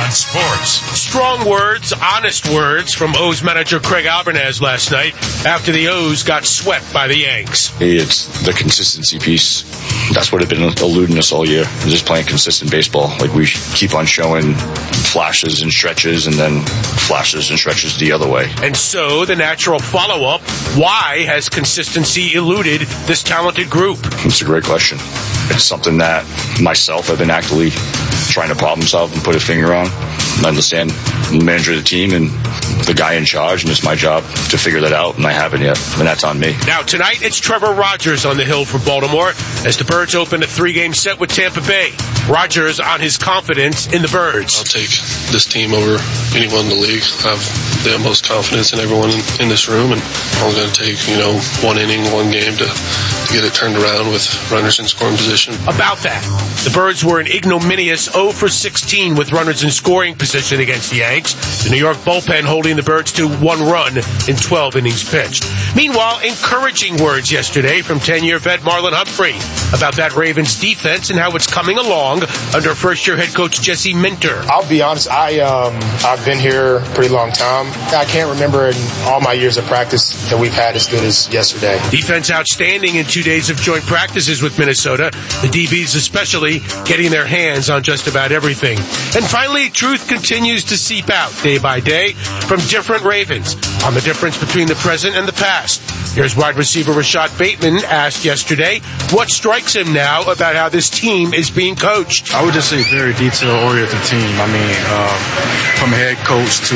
on Sports. Strong words, honest words from O's manager Craig Albernaz last night after the O's got swept by the Yanks. It's the consistency piece. That's what had been eluding us all year. Just playing consistent baseball. Like, we keep on showing flashes and stretches and then flashes and stretches the other way. And so the natural follow-up, why has consistency eluded this talented group? It's a great question. It's something that myself have been actively trying to problem solve and put a finger on. I understand the manager of the team and the guy in charge, and it's my job to figure that out, and I haven't yet, and that's on me. Now, tonight, it's Trevor Rogers on the hill for Baltimore as the Birds open a 3-game set with Tampa Bay. Rogers on his confidence in the Birds. I'll take this team over anyone in the league. I have the utmost confidence in everyone in this room, and I'm going to take, one inning, one game to get it turned around with runners in scoring position. About that, the Birds were an ignominious 0 for 16 with runners in scoring position against the Yanks. The New York bullpen holding the Birds to 1 run in 12 innings pitched. Meanwhile, encouraging words yesterday from 10-year vet Marlon Humphrey about that Ravens defense and how it's coming along under first-year head coach Jesse Minter. I'll be honest, I've been here a pretty long time. I can't remember in all my years of practice that we've had as good as yesterday. Defense outstanding in 2 days of joint practices with Minnesota. The DBs especially getting their hands on just about everything. And finally, truth continues to seep out day by day from different Ravens on the difference between the present and the past. Here's wide receiver Rashad Bateman asked yesterday what strikes him now about how this team is being coached. I would just say very detail-oriented team. I mean, from head coach to,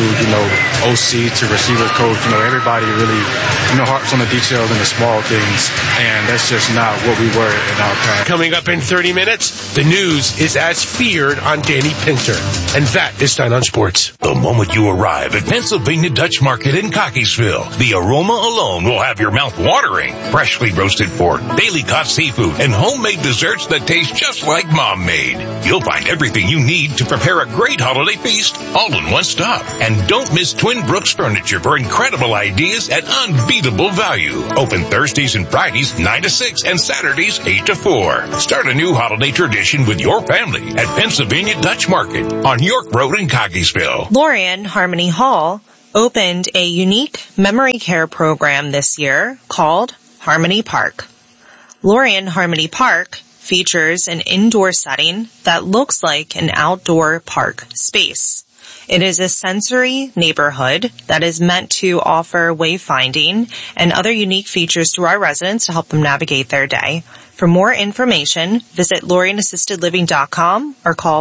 OC to receiver coach, everybody really, harps on the details and the small things, and that's just not what we were in our past. Coming up in 30 minutes, the news is as feared on Danny Pinter. And that is Stein on Sports. The moment you arrive at Pennsylvania Dutch Market in Cockeysville, the aroma alone will have your mouth watering. Freshly roasted pork, daily caught seafood, and homemade desserts that taste just like Mom made. You'll find everything you need to prepare a great holiday feast all in one stop. And don't miss Twin Brooks Furniture for incredible ideas at unbeatable value. Open Thursdays and Fridays 9 to 6 and Saturdays 8 to 4. Start a new holiday tradition with your family at Pennsylvania Dutch Market on York Road in Cockeysville. Lorien Harmony Hall opened a unique memory care program this year called Harmony Park. Lorien Harmony Park features an indoor setting that looks like an outdoor park space. It is a sensory neighborhood that is meant to offer wayfinding and other unique features to our residents to help them navigate their day. For more information, visit LorienAssistedLiving.com or call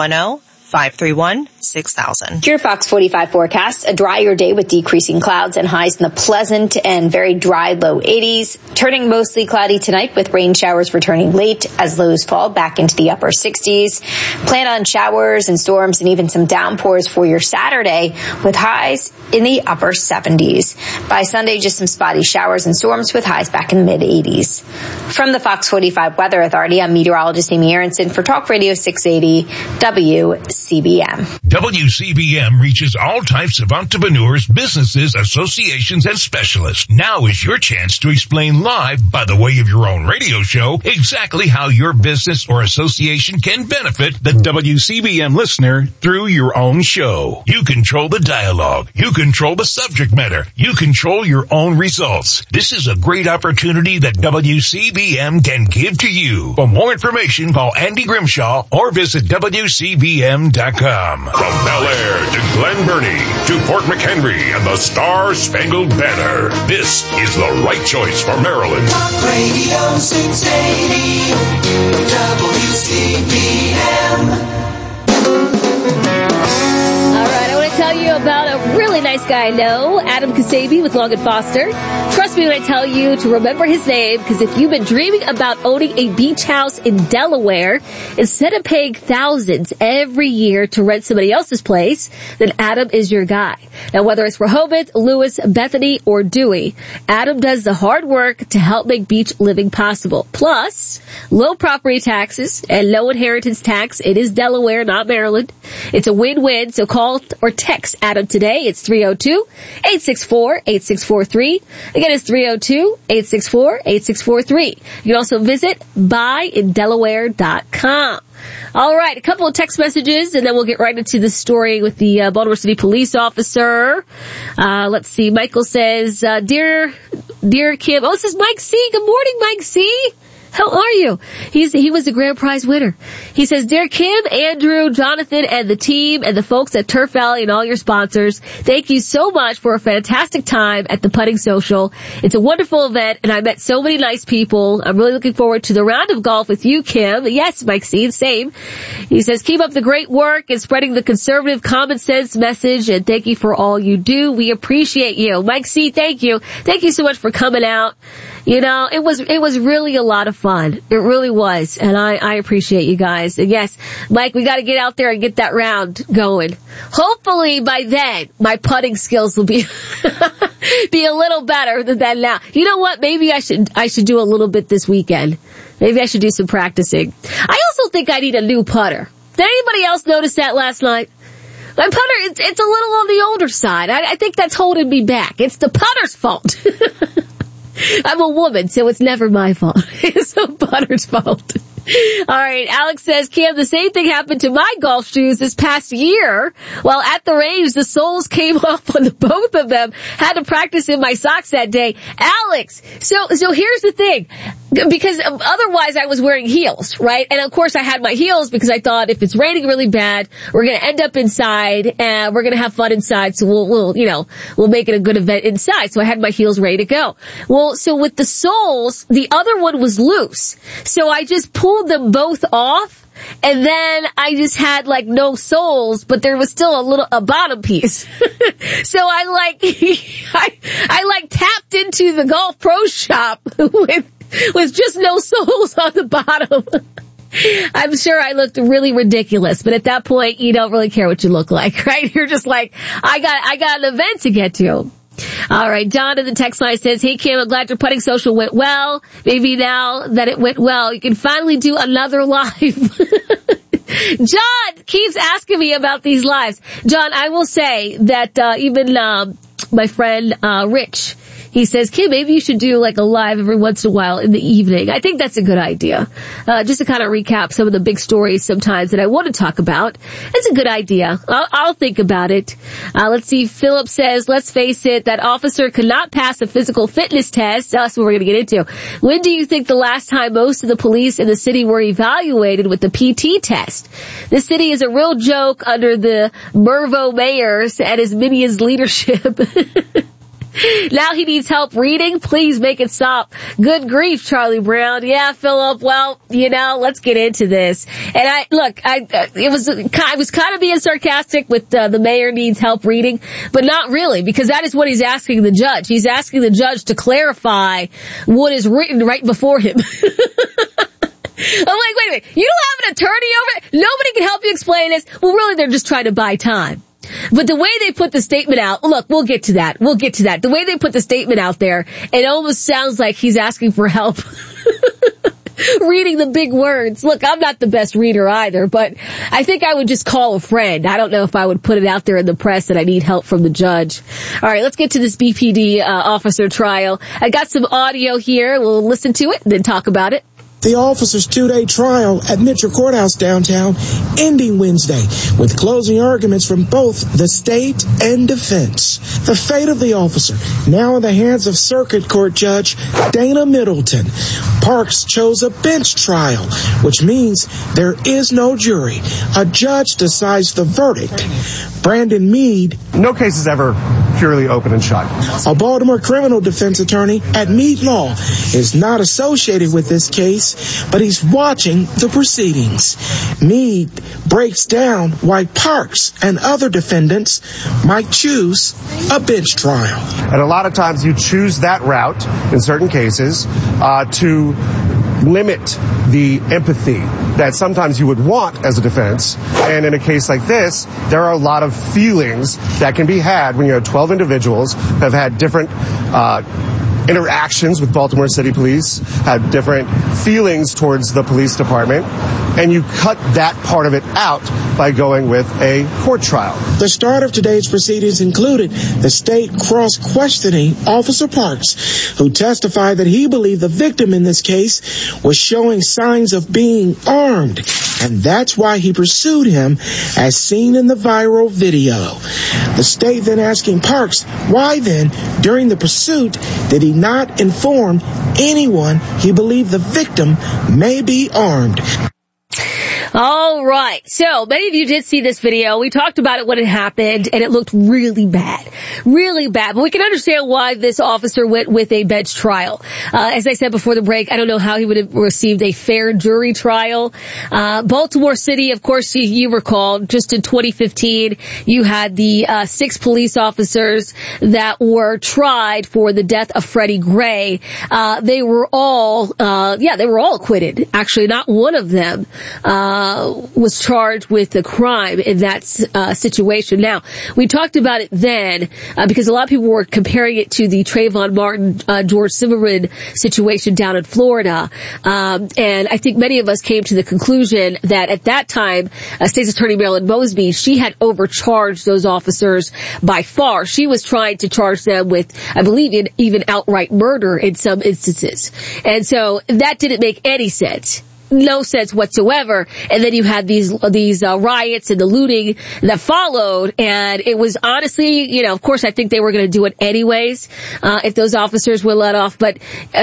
410-531-6000. Your Fox 45 forecast, a drier day with decreasing clouds and highs in the pleasant and very dry low 80s. Turning mostly cloudy tonight with rain showers returning late as lows fall back into the upper 60s. Plan on showers and storms and even some downpours for your Saturday with highs in the upper 70s. By Sunday, just some spotty showers and storms with highs back in the mid 80s. From the Fox 45 Weather Authority, I'm meteorologist Amy Aronson for Talk Radio 680 WCBM. WCBM reaches all types of entrepreneurs, businesses, associations, and specialists. Now is your chance to explain live by the way of your own radio show exactly how your business or association can benefit the WCBM listener through your own show. You control the dialogue. You control the subject matter. You control your own results. This is a great opportunity that WCBM can give to you. For more information, call Andy Grimshaw or visit WCBM.com. From Bel Air to Glen Burnie to Fort McHenry and the Star-Spangled Banner, this is the right choice for Maryland. Talk Radio 680 WCBM. Tell you about a really nice guy I know, Adam Kasabi with Long & Foster. Trust me when I tell you to remember his name, because if you've been dreaming about owning a beach house in Delaware, instead of paying thousands every year to rent somebody else's place, then Adam is your guy. Now, whether it's Rehoboth, Lewis, Bethany, or Dewey, Adam does the hard work to help make beach living possible. Plus, low property taxes and low inheritance tax. It is Delaware, not Maryland. It's a win-win, so call or text Adam today. It's 302-864-8643. Again, it's 302-864-8643. You can also visit buyindelaware.com. All right, a couple of text messages, and then we'll get right into the story with the Baltimore City police officer. Let's see. Michael says, Dear Kim. Oh, this is Mike C. Good morning, Mike C. How are you? He was the grand prize winner. He says, Dear Kim, Andrew, Jonathan, and the team, and the folks at Turf Valley and all your sponsors, thank you so much for a fantastic time at the Putting Social. It's a wonderful event, and I met so many nice people. I'm really looking forward to the round of golf with you, Kim. Yes, Mike C., same. He says, keep up the great work and spreading the conservative common sense message, and thank you for all you do. We appreciate you. Mike C., thank you. Thank you so much for coming out. You know, it was really a lot of fun. It really was. And I appreciate you guys. And yes, Mike, we got to get out there and get that round going. Hopefully by then, my putting skills will be, be a little better than now. You know what? Maybe I should do a little bit this weekend. Maybe I should do some practicing. I also think I need a new putter. Did anybody else notice that last night? My putter, it's a little on the older side. I think that's holding me back. It's the putter's fault. I'm a woman, so it's never my fault. It's the putter's fault. All right, Alex says, Cam, the same thing happened to my golf shoes this past year. While at the range, the soles came off on the both of them. Had to practice in my socks that day. Alex, so here's the thing. Because otherwise I was wearing heels, right? And of course I had my heels because I thought if it's raining really bad, we're going to end up inside and we're going to have fun inside. So we'll make it a good event inside. So I had my heels ready to go. Well, so with the soles, the other one was loose. So I just pulled them both off. And then I just had like no soles, but there was still a bottom piece. So I tapped into the Golf Pro Shop with just no soles on the bottom. I'm sure I looked really ridiculous, but at that point, you don't really care what you look like, right? You're just like, I got an event to get to. All right, John in the text line says, hey Kim, I'm glad your putting social went well. Maybe now that it went well, you can finally do another live. John keeps asking me about these lives. John, I will say that even my friend Rich, he says, Kim, maybe you should do like a live every once in a while in the evening. I think that's a good idea. Just to kind of recap some of the big stories sometimes that I want to talk about. It's a good idea. I'll think about it. Let's see. Philip says, let's face it, that officer could not pass a physical fitness test. That's what we're going to get into. When do you think the last time most of the police in the city were evaluated with the PT test? The city is a real joke under the Mervo mayors and his minions' leadership. Now he needs help reading. Please make it stop. Good grief, Charlie Brown. Yeah, Philip. Well, let's get into this. And I was kind of being sarcastic with the mayor needs help reading, but not really, because that is what he's asking the judge. He's asking the judge to clarify what is written right before him. I'm like, wait a minute. You don't have an attorney over it? Nobody can help you explain this? Well, really, they're just trying to buy time. But the way they put the statement out, look, we'll get to that. The way they put the statement out there, it almost sounds like he's asking for help. Reading the big words. Look, I'm not the best reader either, but I think I would just call a friend. I don't know if I would put it out there in the press that I need help from the judge. All right, let's get to this BPD officer trial. I got some audio here. We'll listen to it and then talk about it. The officer's two-day trial at Mitchell Courthouse downtown ending Wednesday with closing arguments from both the state and defense. The fate of the officer now in the hands of Circuit Court Judge Dana Middleton. Parks chose a bench trial, which means there is no jury. A judge decides the verdict. Brandon Mead. No case is ever purely open and shut. A Baltimore criminal defense attorney at Mead Law is not associated with this case, but he's watching the proceedings. Mead breaks down why Parks and other defendants might choose a bench trial. And a lot of times you choose that route in certain cases to limit the empathy that sometimes you would want as a defense. And in a case like this, there are a lot of feelings that can be had when you have 12 individuals who have had different interactions with Baltimore City Police, had different feelings towards the police department. and you cut that part of it out by going with a court trial. The start of today's proceedings included the state cross-questioning Officer Parks, who testified that he believed the victim in this case was showing signs of being armed, and that's why he pursued him, as seen in the viral video. The state then asking Parks, why then, during the pursuit, did he not inform anyone he believed the victim may be armed? All right. So many of you did see this video. We talked about it when it happened, and it looked really bad. Really bad. But we can understand why this officer went with a bench trial. As I said before the break, I don't know how he would have received a fair jury trial. Baltimore City, of course, you recall, just in 2015, you had the 6 police officers that were tried for the death of Freddie Gray. They were all acquitted. Actually, not one of them was charged with a crime in that situation. Now, we talked about it then because a lot of people were comparing it to the Trayvon Martin, George Zimmerman situation down in Florida. And I think many of us came to the conclusion that at that time, State's Attorney Marilyn Mosby, she had overcharged those officers by far. She was trying to charge them with, I believe, even outright murder in some instances. And so that didn't make any sense. No sense whatsoever. And then you had these riots and the looting that followed, and it was honestly, of course I think they were going to do it anyways, if those officers were let off, but,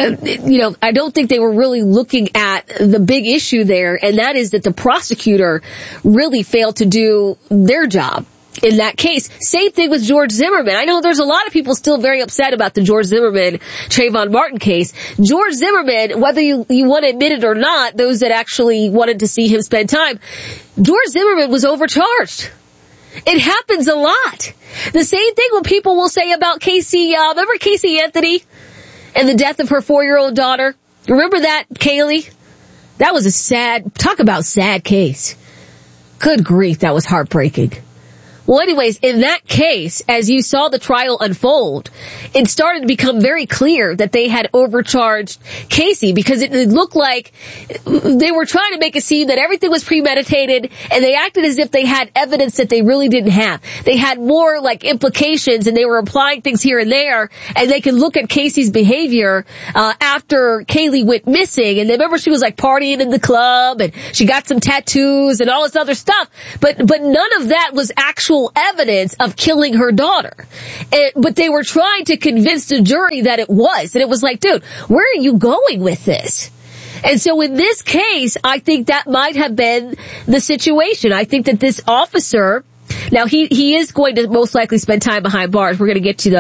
I don't think they were really looking at the big issue there, and that is that the prosecutor really failed to do their job. In that case, same thing with George Zimmerman. I know there's a lot of people still very upset about the George Zimmerman, Trayvon Martin case. George Zimmerman, whether you want to admit it or not, those that actually wanted to see him spend time, George Zimmerman was overcharged. It happens a lot. The same thing when people will say about Casey, remember Casey Anthony and the death of her 4-year-old daughter? Remember that, Kaylee? That was talk about sad case. Good grief, that was heartbreaking. Well, anyways, in that case, as you saw the trial unfold, it started to become very clear that they had overcharged Casey because it looked like they were trying to make it seem that everything was premeditated, and they acted as if they had evidence that they really didn't have. They had more like implications, and they were applying things here and there, and they could look at Casey's behavior after Kaylee went missing, and they remember she was like partying in the club, and she got some tattoos and all this other stuff, but none of that was actual evidence of killing her daughter. But they were trying to convince the jury that it was. And it was like, dude, where are you going with this? And so in this case, I think that might have been the situation. I think that this officer, now he is going to most likely spend time behind bars. We're going to get to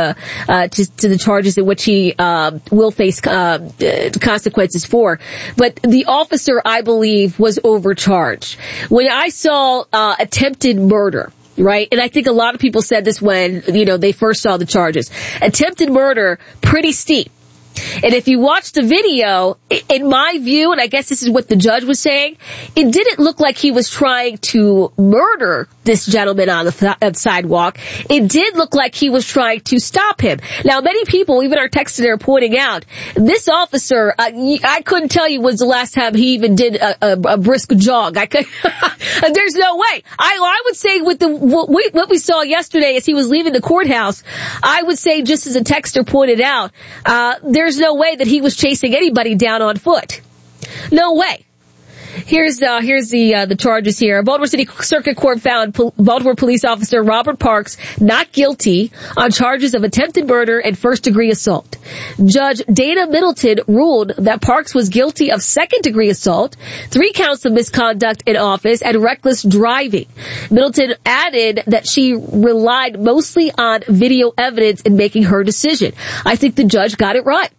the charges in which he will face consequences for. But the officer, I believe, was overcharged. When I saw attempted murder, right? And I think a lot of people said this when, they first saw the charges. Attempted murder, pretty steep. And if you watch the video, in my view, and I guess this is what the judge was saying, it didn't look like he was trying to murder this gentleman on the sidewalk. It did look like he was trying to stop him. Now, many people, even our texter, are pointing out, this officer, I couldn't tell you when's the last time he even did a brisk jog. There's no way. I would say with what we saw yesterday as he was leaving the courthouse, I would say, just as a texter pointed out, there's no way that he was chasing anybody down on foot. No way. Here's the charges here. Baltimore City Circuit Court found Baltimore police officer Robert Parks not guilty on charges of attempted murder and first-degree assault. Judge Dana Middleton ruled that Parks was guilty of second-degree assault, 3 counts of misconduct in office, and reckless driving. Middleton added that she relied mostly on video evidence in making her decision. I think the judge got it right.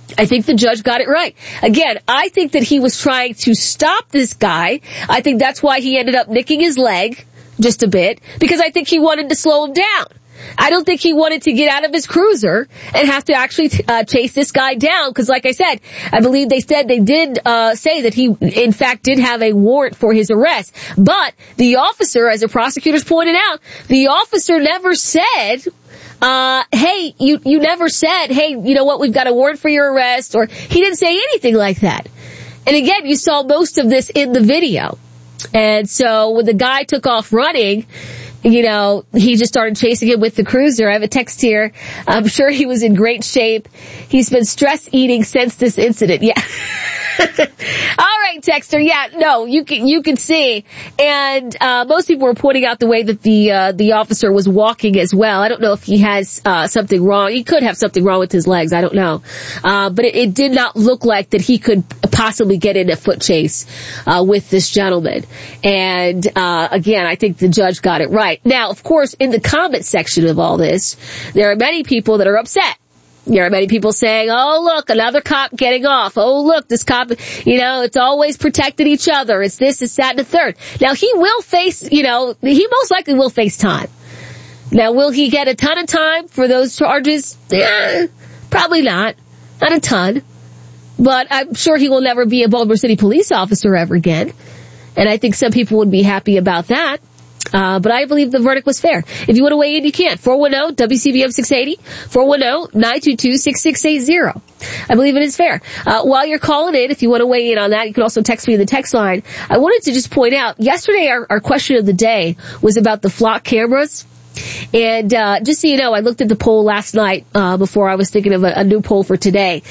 Again, I think that he was trying to stop this guy. I think that's why he ended up nicking his leg just a bit, because I think he wanted to slow him down. I don't think he wanted to get out of his cruiser and have to actually chase this guy down, because like I said, I believe they did say that he, in fact, did have a warrant for his arrest. But the officer, as the prosecutors pointed out, the officer never said, hey, you never said, hey, you know what, we've got a warrant for your arrest, or he didn't say anything like that. And again, you saw most of this in the video. And so when the guy took off running, you know, he just started chasing him with the cruiser. I have a text here. I'm sure he was in great shape. He's been stress eating since this incident. Yeah. All right, texter. Yeah, no, you can see. And, most people were pointing out the way that the officer was walking as well. I don't know if he has, something wrong. He could have something wrong with his legs. I don't know. But it did not look like that he could possibly get in a foot chase, with this gentleman. And, again, I think the judge got it right. Now, of course, in the comment section of all this, there are many people that are upset. There are many people saying, oh, look, another cop getting off. Oh, look, this cop, you know, it's always protected each other. It's this, it's that, and the third. Now, he will face, you know, he most likely will face time. Now, will he get a ton of time for those charges? Probably not. Not a ton. But I'm sure he will never be a Baltimore City police officer ever again. And I think some people would be happy about that. But I believe the verdict was fair. If you want to weigh in, you can. 410-WCBM 680, 410-922-6680. I believe it is fair. While you're calling in, if you want to weigh in on that, you can also text me in the text line. I wanted to just point out, yesterday our question of the day was about the flock cameras. And just so you know, I looked at the poll last night before I was thinking of a new poll for today.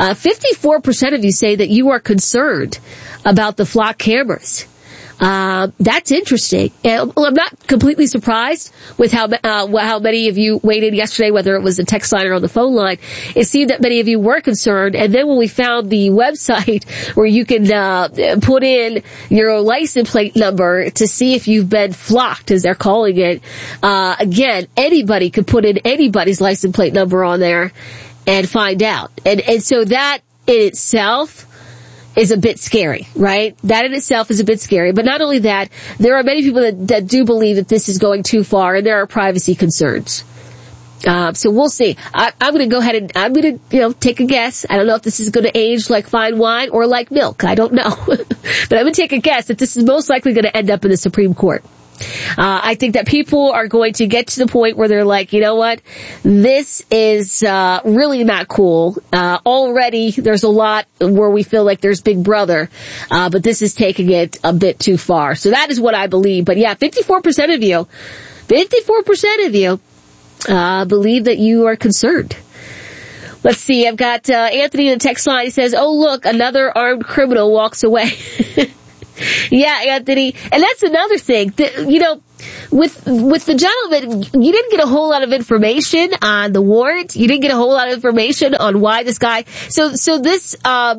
54% of you say that you are concerned about the flock cameras. That's interesting. And, well, I'm not completely surprised with how many of you weighed in yesterday, whether it was a text line or on the phone line. It seemed that many of you were concerned. And then when we found the website where you can, put in your license plate number to see if you've been flocked, as they're calling it, again, anybody could put in anybody's license plate number on there and find out. And so that in itself is a bit scary, right? That in itself is a bit scary. But not only that, there are many people that do believe that this is going too far, and there are privacy concerns. So we'll see. I'm going to go ahead and I'm going to, take a guess. I don't know if this is going to age like fine wine or like milk. I don't know. But I'm going to take a guess that this is most likely going to end up in the Supreme Court. I think that people are going to get to the point where they're like, you know what? This is, really not cool. Already there's a lot where we feel like there's Big Brother, but this is taking it a bit too far. So that is what I believe. But yeah, 54% of you believe that you are concerned. Let's see. I've got, Anthony in the text line. He says, oh, look, another armed criminal walks away. Yeah, Anthony. And that's another thing. With the gentleman, you didn't get a whole lot of information on the warrant. You didn't get a whole lot of information on why this guy. So this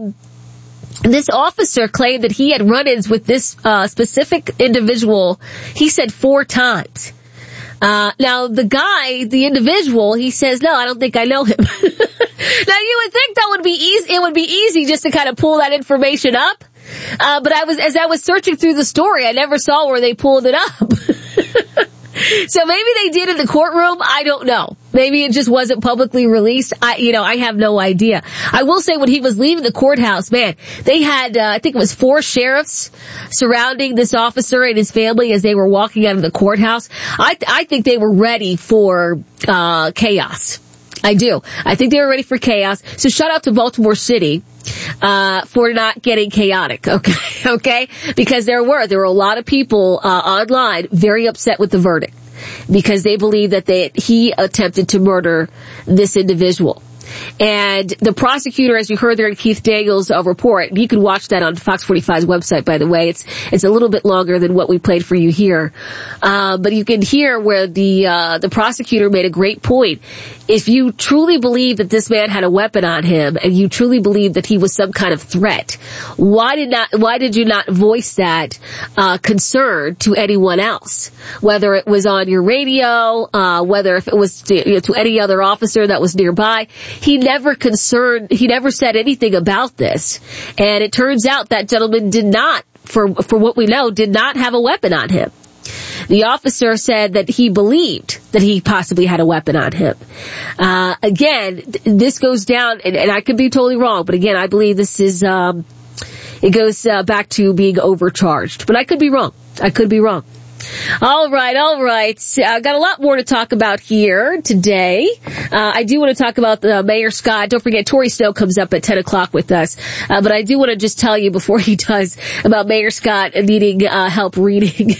officer claimed that he had run-ins with this, specific individual. He said 4 times. Now the guy, the individual, he says, no, I don't think I know him. Now you would think that would be easy. It would be easy just to kind of pull that information up. But as I was searching through the story, I never saw where they pulled it up. So maybe they did in the courtroom. I don't know. Maybe it just wasn't publicly released. I have no idea. I will say when he was leaving the courthouse, man, they had, I think it was 4 sheriffs surrounding this officer and his family as they were walking out of the courthouse. I think they were ready for, chaos. I do. I think they were ready for chaos. So shout out to Baltimore City, for not getting chaotic. Okay. Because there were a lot of people, online very upset with the verdict because they believe that he attempted to murder this individual. And the prosecutor, as you heard there in Keith Daniels' report, you can watch that on Fox 45's website, by the way. It's a little bit longer than what we played for you here. But you can hear where the prosecutor made a great point. If you truly believe that this man had a weapon on him and you truly believe that he was some kind of threat, why did you not voice that, concern to anyone else? Whether it was on your radio, whether if it was to any other officer that was nearby. He never said anything about this. And it turns out that gentleman did not, for what we know, did not have a weapon on him. The officer said that he believed that he possibly had a weapon on him. Again, this goes down, and I could be totally wrong, but again, I believe this is, it goes back to being overcharged. But I could be wrong. All right. I've got a lot more to talk about here today. I do want to talk about Mayor Scott. Don't forget, Tori Snow comes up at 10 o'clock with us. But I do want to just tell you before he does about Mayor Scott needing help reading.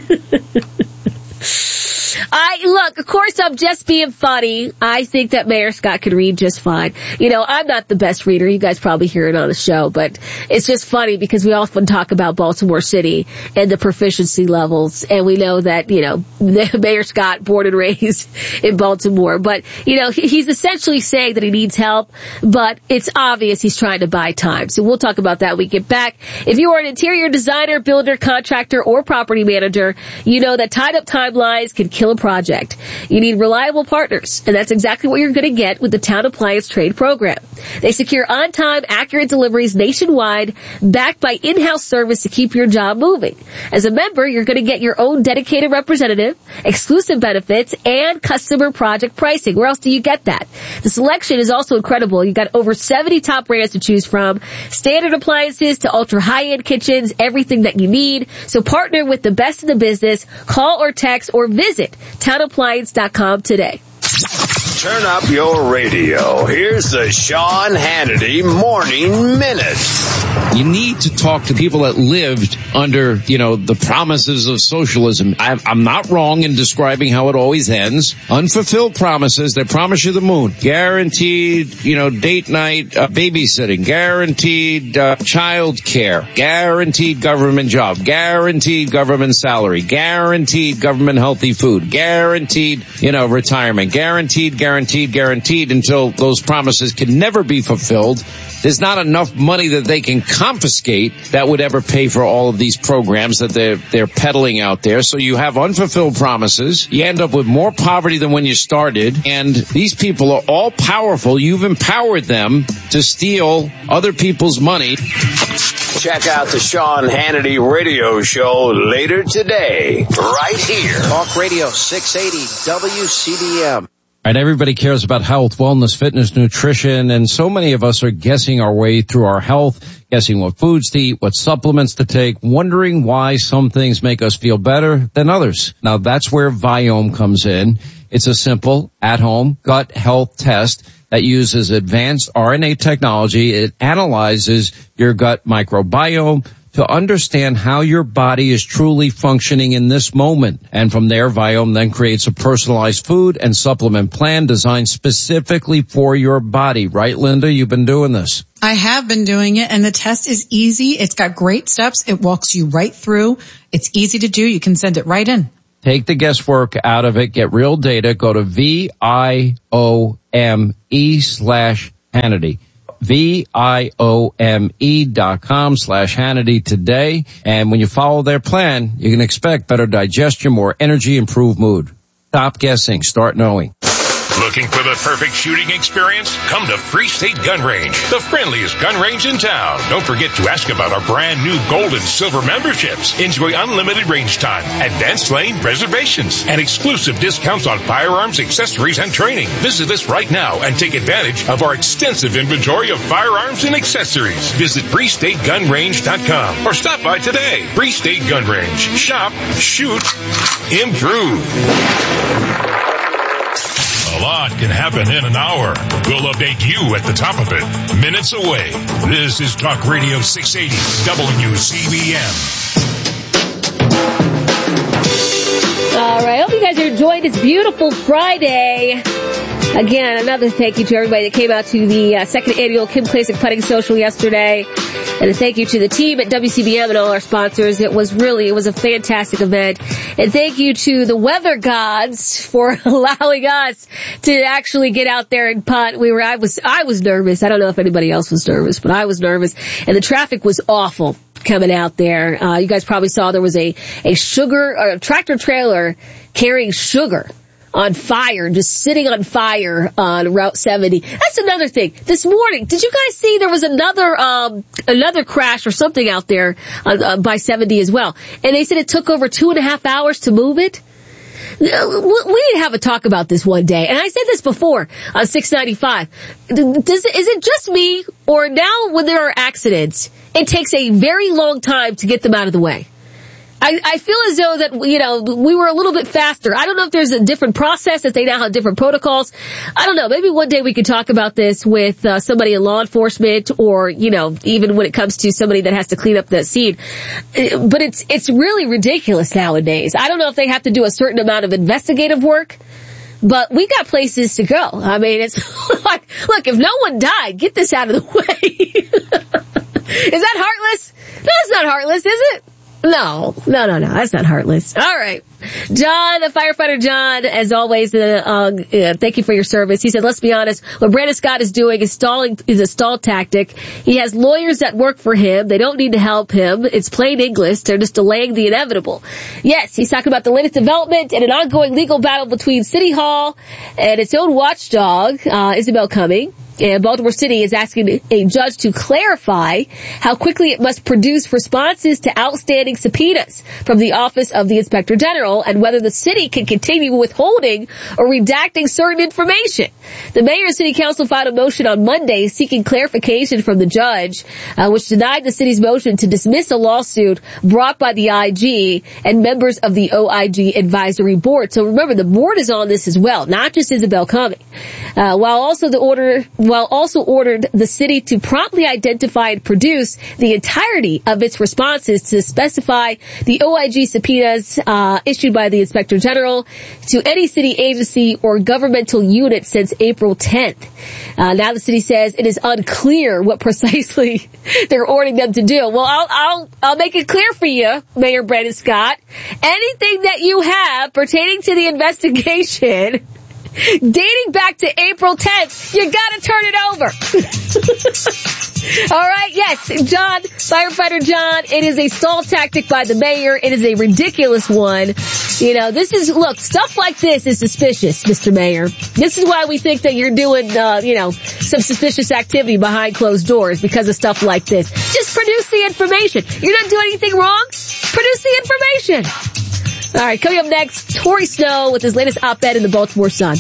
Look, of course, I'm just being funny. I think that Mayor Scott can read just fine. You know, I'm not the best reader. You guys probably hear it on the show, but it's just funny because we often talk about Baltimore City and the proficiency levels, and we know that, you know, Mayor Scott, born and raised in Baltimore, but, you know, he's essentially saying that he needs help, but it's obvious he's trying to buy time. So we'll talk about that when we get back. If you are an interior designer, builder, contractor, or property manager, you know that tied up timelines can kill a project. You need reliable partners, and that's exactly what you're going to get with the Town Appliance Trade Program. They secure on-time, accurate deliveries nationwide, backed by in-house service to keep your job moving. As a member, you're going to get your own dedicated representative, exclusive benefits, and customer project pricing. Where else do you get that? The selection is also incredible. You've got over 70 top brands to choose from, standard appliances to ultra high-end kitchens, everything that you need. So partner with the best in the business. Call or text or visit townappliance.com today. Turn up your radio. Here's the Sean Hannity Morning Minute. You need to talk to people that lived under, you know, the promises of socialism. I'm not wrong in describing how it always ends. Unfulfilled promises. They promise you the moon. Guaranteed, you know, date night babysitting. Guaranteed child care. Guaranteed government job. Guaranteed government salary. Guaranteed government healthy food. Guaranteed, you know, retirement. Guaranteed until those promises can never be fulfilled. There's not enough money that they can confiscate that would ever pay for all of these programs that they're peddling out there. So you have unfulfilled promises. You end up with more poverty than when you started. And these people are all powerful. You've empowered them to steal other people's money. Check out the Sean Hannity radio show later today, right here. Talk Radio 680 WCDM. Right, everybody cares about health, wellness, fitness, nutrition, and so many of us are guessing our way through our health, guessing what foods to eat, what supplements to take, wondering why some things make us feel better than others. Now, that's where Viome comes in. It's a simple, at-home gut health test that uses advanced RNA technology. It analyzes your gut microbiome to understand how your body is truly functioning in this moment. And from there, Viome then creates a personalized food and supplement plan designed specifically for your body. Right, Linda? You've been doing this. I have been doing it, and the test is easy. It's got great steps. It walks you right through. It's easy to do. You can send it right in. Take the guesswork out of it. Get real data. Go to VIOME/Hannity. VIOME.com/Hannity today. And when you follow their plan, you can expect better digestion, more energy, improved mood. Stop guessing. Start knowing. Looking for the perfect shooting experience? Come to Free State Gun Range, the friendliest gun range in town. Don't forget to ask about our brand new gold and silver memberships. Enjoy unlimited range time, advanced lane reservations, and exclusive discounts on firearms, accessories, and training. Visit us right now and take advantage of our extensive inventory of firearms and accessories. Visit FreeStateGunRange.com or stop by today. Free State Gun Range. Shop, shoot, improve. A lot can happen in an hour. We'll update you at the top of it, minutes away. This is Talk Radio 680 WCBM. All right, I hope you guys are enjoying this beautiful Friday. Again, another thank you to everybody that came out to the second annual Kim Klacik Putting Social yesterday. And a thank you to the team at WCBM and all our sponsors. It was a fantastic event. And thank you to the weather gods for allowing us to actually get out there and putt. I was nervous. I don't know if anybody else was nervous, but I was nervous. And the traffic was awful coming out there. You guys probably saw there was a tractor trailer carrying sugar on fire, just sitting on fire on Route 70. That's another thing. This morning, did you guys see there was another crash or something out there by 70 as well? And they said it took over 2.5 hours to move it. We need to have a talk about this one day. And I said this before on 695. Is it just me, or now when there are accidents, it takes a very long time to get them out of the way? I feel as though that, we were a little bit faster. I don't know if there's a different process, if they now have different protocols. I don't know. Maybe one day we could talk about this with somebody in law enforcement or, even when it comes to somebody that has to clean up the scene. But it's really ridiculous nowadays. I don't know if they have to do a certain amount of investigative work, but we got places to go. I mean, it's like, look, if no one died, get this out of the way. Is that heartless? No, it's not heartless, is it? No, that's not heartless. All right. John, firefighter John, as always, thank you for your service. He said, let's be honest, what Brandon Scott is doing is a stall tactic. He has lawyers that work for him. They don't need to help him. It's plain English. They're just delaying the inevitable. Yes, he's talking about the latest development and an ongoing legal battle between City Hall and its own watchdog, Isabel Cumming. And Baltimore City is asking a judge to clarify how quickly it must produce responses to outstanding subpoenas from the Office of the Inspector General and whether the city can continue withholding or redacting certain information. The mayor and city council filed a motion on Monday seeking clarification from the judge, which denied the city's motion to dismiss a lawsuit brought by the IG and members of the OIG advisory board. So remember, the board is on this as well, not just Isabel Cumming. While also ordered the city to promptly identify and produce the entirety of its responses to specify the OIG subpoenas issued by the Inspector General to any city agency or governmental unit since April 10th. Now the city says it is unclear what precisely they're ordering them to do. Well, I'll make it clear for you, Mayor Brandon Scott. Anything that you have pertaining to the investigation dating back to April 10th, you gotta turn it over. All right, yes, John, firefighter John, it is a stall tactic by the mayor. It is a ridiculous one. Look, stuff like this is suspicious, Mr. Mayor. This is why we think that you're doing, some suspicious activity behind closed doors because of stuff like this. Just produce the information. You're not doing anything wrong. Produce the information. All right, coming up next, Torrey Snow with his latest op-ed in the Baltimore Sun.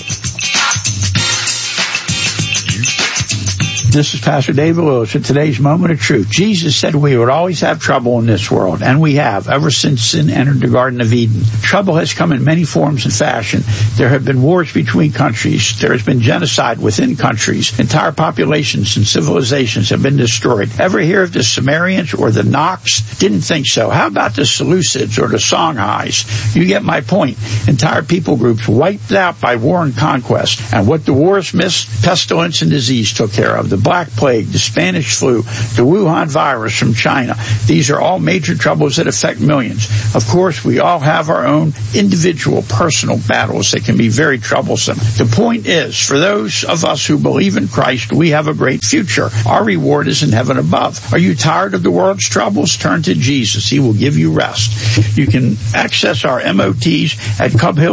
This is Pastor David Lewis at today's Moment of Truth. Jesus said we would always have trouble in this world, and we have, ever since sin entered the Garden of Eden. Trouble has come in many forms and fashion. There have been wars between countries. There has been genocide within countries. Entire populations and civilizations have been destroyed. Ever hear of the Sumerians or the Noks? Didn't think so. How about the Seleucids or the Songhais? You get my point. Entire people groups wiped out by war and conquest. And what the wars missed, pestilence and disease took care of. The Black Plague, the Spanish flu, the Wuhan virus from China. These are all major troubles that affect millions. Of course, we all have our own individual personal battles that can be very troublesome. The point is, for those of us who believe in Christ, we have a great future. Our reward is in heaven above. Are you tired of the world's troubles? Turn to Jesus. He will give you rest. You can access our MOTs at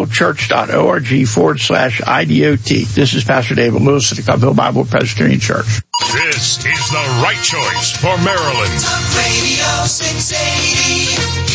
cubhillchurch.org/IDOT. This is Pastor David Lewis at the Cub Hill Bible Presbyterian Church. This is the right choice for Maryland. Talk Radio 680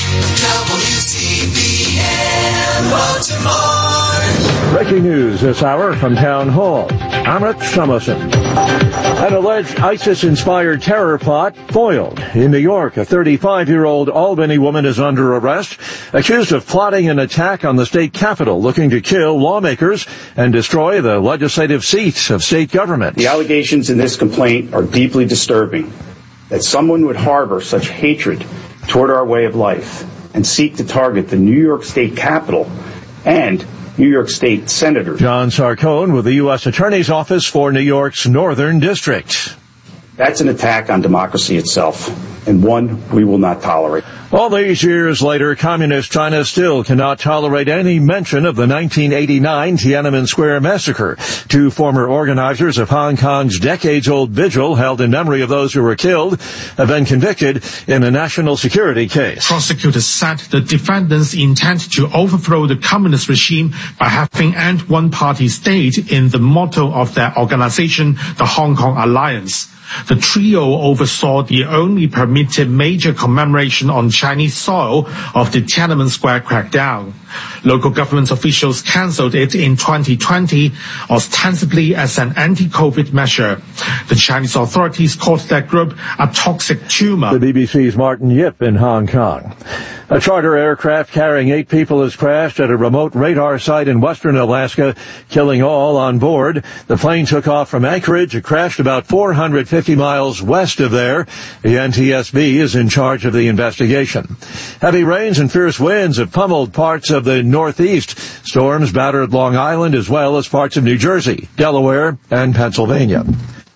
WCBM Baltimore. Breaking news this hour from Town Hall. Amit Summerson. An alleged ISIS-inspired terror plot foiled. In New York, a 35-year-old Albany woman is under arrest, accused of plotting an attack on the state capitol, looking to kill lawmakers and destroy the legislative seats of state government. The allegations in this complaint are deeply disturbing. That someone would harbor such hatred toward our way of life and seek to target the New York State Capitol and New York State Senators. John Sarcone with the U.S. Attorney's Office for New York's Northern District. That's an attack on democracy itself, and one we will not tolerate. All these years later, Communist China still cannot tolerate any mention of the 1989 Tiananmen Square massacre. Two former organizers of Hong Kong's decades-old vigil held in memory of those who were killed have been convicted in a national security case. Prosecutors said the defendants intend to overthrow the communist regime by having end one-party state in the motto of their organization, the Hong Kong Alliance. The trio oversaw the only permitted major commemoration on Chinese soil of the Tiananmen Square crackdown. Local government officials cancelled it in 2020, ostensibly as an anti-COVID measure. The Chinese authorities called that group a toxic tumor. The BBC's Martin Yip in Hong Kong. A charter aircraft carrying 8 people has crashed at a remote radar site in western Alaska, killing all on board. The plane took off from Anchorage. It crashed about 450 miles west of there. The NTSB is in charge of the investigation. Heavy rains and fierce winds have pummeled parts of the Northeast. Storms battered Long Island as well as parts of New Jersey, Delaware, and Pennsylvania.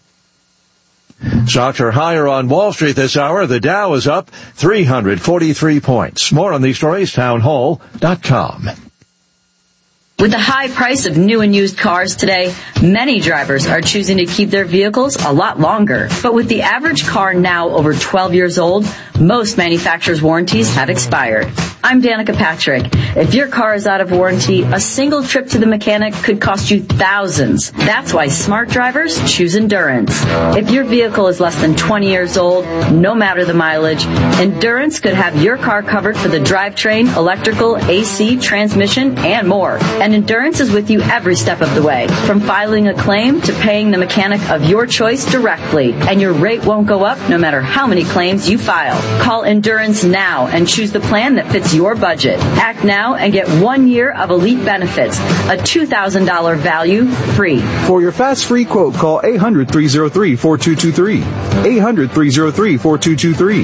Stocks are higher on Wall Street this hour. The Dow is up 343 points. More on these stories, townhall.com. With the high price of new and used cars today, many drivers are choosing to keep their vehicles a lot longer. But with the average car now over 12 years old, most manufacturers' warranties have expired. I'm Danica Patrick. If your car is out of warranty, a single trip to the mechanic could cost you thousands. That's why smart drivers choose Endurance. If your vehicle is less than 20 years old, no matter the mileage, Endurance could have your car covered for the drivetrain, electrical, AC, transmission, and more. And Endurance is with you every step of the way, from filing a claim to paying the mechanic of your choice directly. And your rate won't go up no matter how many claims you file. Call Endurance now and choose the plan that fits your budget. Act now and get 1 year of elite benefits, a $2,000 value free. For your fast free quote, call 800-303-4223. 800-303-4223.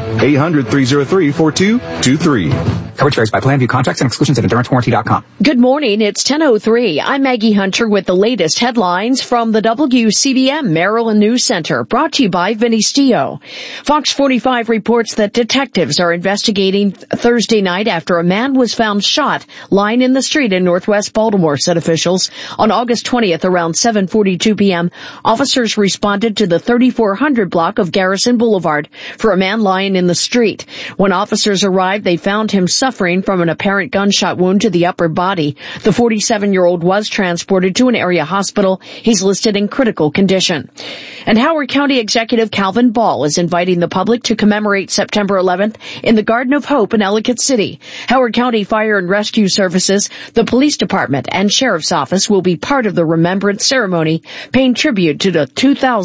800-303-4223. Coverage varies by plan. View contracts and exclusions at EnduranceWarranty.com. Good morning. It's 10:03. I'm Maggie Hunter with the latest headlines from the WCBM Maryland News Center, brought to you by Vinny Stio. Fox 45 reports that detectives are investigating Thursday night after a man was found shot lying in the street in northwest Baltimore, said officials. On August 20th, around 7:42 p.m., officers responded to the 3400 block of Garrison Boulevard for a man lying in the street. When officers arrived, they found him suffering from an apparent gunshot wound to the upper body. The 47-year-old was transported to an area hospital. He's listed in critical condition. And Howard County Executive Calvin Ball is inviting the public to commemorate September 11th in the Garden of Hope in Ellicott City. Howard County Fire and Rescue Services, the Police Department, and Sheriff's Office will be part of the remembrance ceremony, paying tribute to the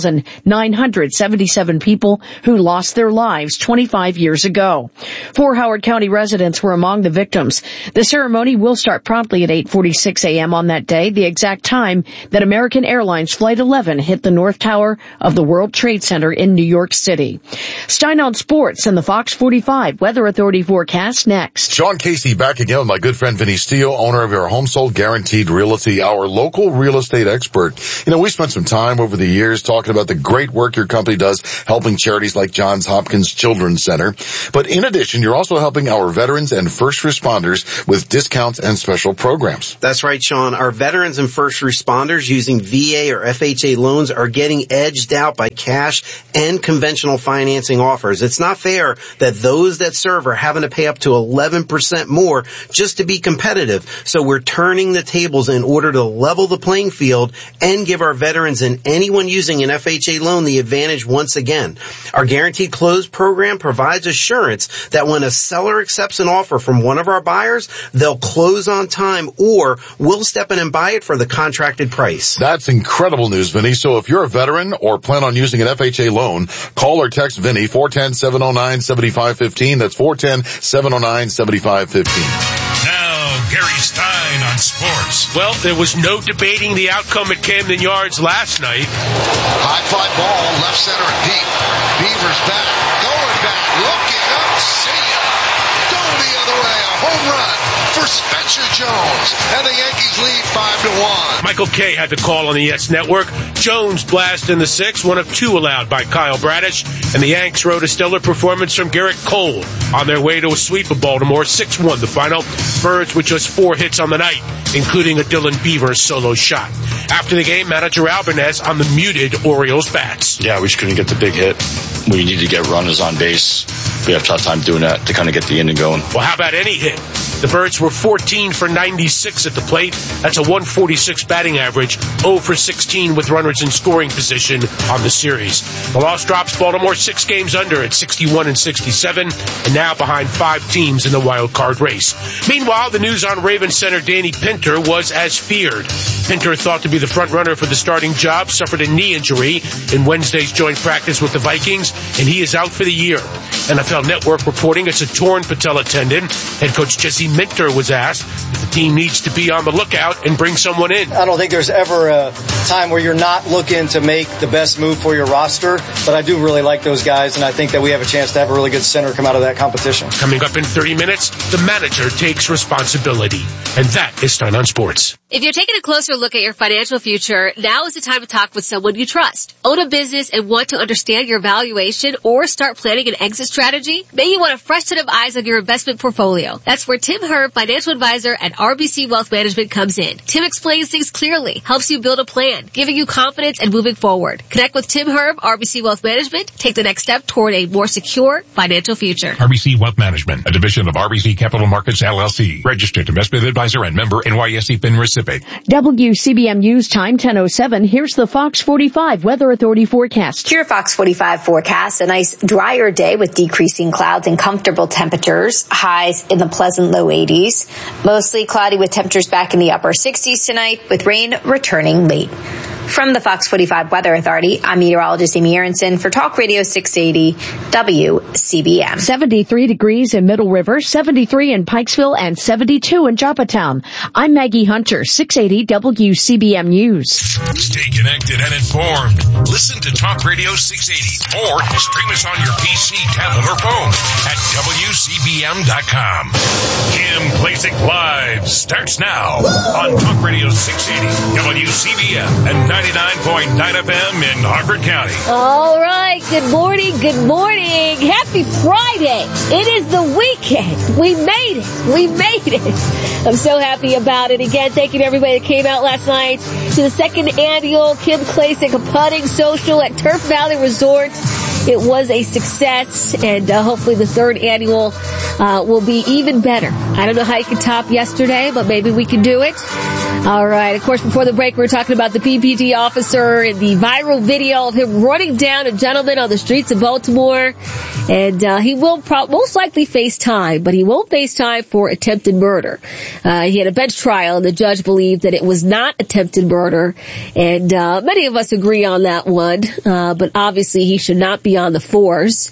2,977 people who lost their lives 25 years ago. 4 Howard County residents were among the victims. The ceremony will start promptly at 8:46 a.m. on that day, the exact time that American Airlines Flight 11 hit the North Tower of the World Trade Center in New York City. Stein on Sports and the Fox 45 Weather Authority forecast next. Sean Casey back again with my good friend Vinny Stio, owner of your Home Sold Guaranteed Realty, our local real estate expert. You know, we spent some time over the years talking about the great work your company does helping charities like Johns Hopkins Children's Center. But in addition, you're also helping our veterans and first responders with discounts and special programs. That's right, Sean. Our veterans and first responders using VA or FHA loans are getting edged out by cash and conventional financing offers. It's not fair that those that serve are having to pay up to 11% more just to be competitive. So we're turning the tables in order to level the playing field and give our veterans and anyone using an FHA loan the advantage once again. Our Guaranteed Close program provides assurance that when a seller accepts an offer from one of our buyers, they'll close on time or we'll step in and buy it for the contracted price. That's incredible news, Vinny. So if you're a veteran or plan on using an FHA loan, call or text Vinny 410-709-7515. That's 410-709-7515. Now, Gary Stein on sports. Well, there was no debating the outcome at Camden Yards last night. High fly ball, left center and deep. Beavers back, going back, looking up, see ya. Going the other way, a home run for Spencer Jones, and the Yankees lead 5-1. Michael Kay had the call on the Yes Network. Jones blast in the 6th, one of 2 allowed by Kyle Bradish, and the Yanks rode a stellar performance from Garrett Cole on their way to a sweep of Baltimore, 6-1 the final. Birds with just 4 hits on the night, including a Dylan Beaver solo shot. After the game, manager Albanese on the muted Orioles bats. Yeah, we just couldn't get the big hit. We need to get runners on base. We have a tough time doing that to kind of get the inning going. Well, how about any hit? The Birds were 14 for 96 at the plate. That's a 146 batting average, 0 for 16 with runners in scoring position on the series. The loss drops Baltimore 6 games under at 61 and 67, and now behind 5 teams in the wild card race. Meanwhile, the news on Ravens center Danny Pinter was as feared. Pinter, thought to be the front runner for the starting job, suffered a knee injury in Wednesday's joint practice with the Vikings, and he is out for the year. NFL Network reporting it's a torn patella tendon. Head coach Jesse Minter was asked if the team needs to be on the lookout and bring someone in. I don't think there's ever a time where you're not looking to make the best move for your roster, but I do really like those guys, and I think that we have a chance to have a really good center come out of that competition. Coming up in 30 minutes, the manager takes responsibility. And that is Stun on Sports. If you're taking a closer look at your financial future, now is the time to talk with someone you trust. Own a business and want to understand your valuation or start planning an exit strategy? Maybe you want a fresh set of eyes on your investment portfolio. That's where Tim Herb, financial advisor at RBC Wealth Management, comes in. Tim explains things clearly, helps you build a plan, giving you confidence and moving forward. Connect with Tim Herb, RBC Wealth Management. Take the next step toward a more secure financial future. RBC Wealth Management, a division of RBC Capital Markets, LLC. Registered investment advisor and member NYSE FIN recipient. WCBM News Time 10:07. Here's the Fox 45 Weather Authority forecast. Here, Fox 45 forecast, a nice drier day with decreasing clouds and comfortable temperatures. Highs in the pleasant low 80s. Mostly cloudy with temperatures back in the upper 60s tonight, with rain returning late. From the Fox 45 Weather Authority, I'm meteorologist Amy Aronson for Talk Radio 680 WCBM. 73 degrees in Middle River, 73 in Pikesville, and 72 in Joppatown. I'm Maggie Hunter, 680 WCBM News. Stay connected and informed. Listen to Talk Radio 680 or stream us on your PC, tablet, or phone at WCBM.com. Kim Klacik Live starts now on Talk Radio 680 WCBM and 99.9 FM in Harford County. All right. Good morning. Good morning. Happy Friday. It is the weekend. We made it. We made it. I'm so happy about it. Again, thank you to everybody that came out last night to the second annual Kim Klacik Putting Social at Turf Valley Resort. It was a success, and hopefully the third annual will be even better. I don't know how you could top yesterday, but maybe we can do it. All right. Of course, before the break, we were talking about the PPD officer and the viral video of him running down a gentleman on the streets of Baltimore. And he will most likely face time, but he won't face time for attempted murder. He had a bench trial, and the judge believed that it was not attempted murder. And many of us agree on that one. But obviously, he should not be on the force.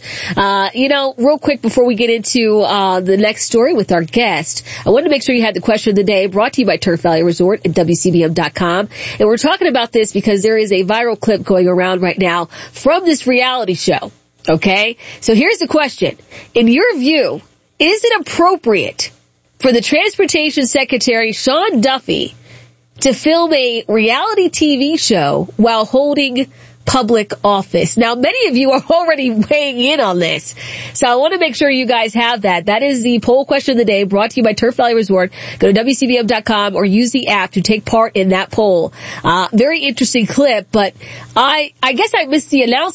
Real quick before we get into the next story with our guest, I wanted to make sure you had the question of the day, brought to you by Turf Valley Resort at WCBM.com. And we're talking about this because there is a viral clip going around right now from this reality show. Okay? So here's the question. In your view, is it appropriate for the Transportation Secretary, Sean Duffy, to film a reality TV show while holding public office? Now, many of you are already weighing in on this, so I want to make sure you guys have that. That is the poll question of the day, brought to you by Turf Valley Resort. Go to WCBM.com or use the app to take part in that poll. Very interesting clip, but I guess I missed the announcement.